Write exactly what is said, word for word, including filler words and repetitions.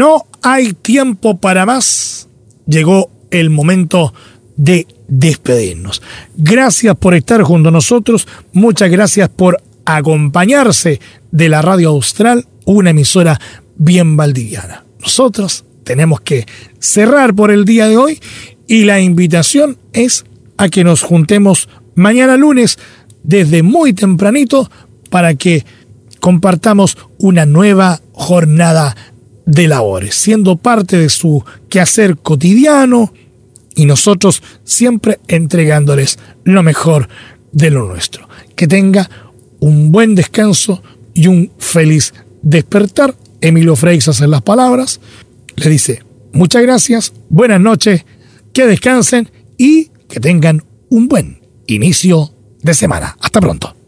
No hay tiempo para más. Llegó el momento de despedirnos. Gracias por estar junto a nosotros. Muchas gracias por acompañarse de la Radio Austral, una emisora bien valdiviana. Nosotros tenemos que cerrar por el día de hoy y la invitación es a que nos juntemos mañana lunes desde muy tempranito para que compartamos una nueva jornada de labores, siendo parte de su quehacer cotidiano y nosotros siempre entregándoles lo mejor de lo nuestro. Que tenga un buen descanso y un feliz despertar. Emilio Freixas en las palabras le dice muchas gracias, buenas noches, que descansen y que tengan un buen inicio de semana. Hasta pronto.